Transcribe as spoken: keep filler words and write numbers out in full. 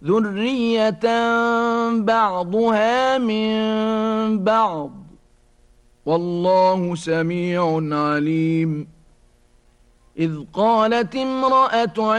ذرية بعضها من بعض والله سميع عليم إذ قالت امرأة